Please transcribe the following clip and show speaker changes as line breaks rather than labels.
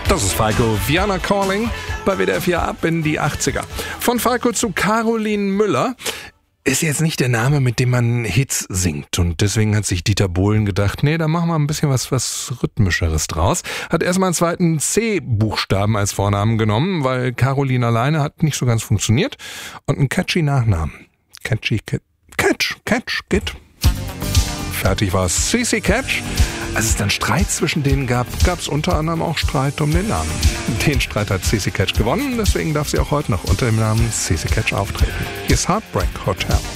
Das ist Falco, Vienna Calling bei WDR 4 ab in die 80er. Von Falco zu Caroline Müller. Ist jetzt nicht der Name, mit dem man Hits singt. Und deswegen hat sich Dieter Bohlen gedacht, nee, da machen wir ein bisschen was Rhythmischeres draus. Hat erstmal einen zweiten C-Buchstaben als Vornamen genommen, weil Caroline alleine hat nicht so ganz funktioniert. Und einen catchy Nachnamen. Catch, geht. Fertig war es. CC Catch. Als es dann Streit zwischen denen gab es unter anderem auch Streit um den Namen. Den Streit hat CC Catch gewonnen, deswegen darf sie auch heute noch unter dem Namen CC Catch auftreten. Hier ist Heartbreak Hotel.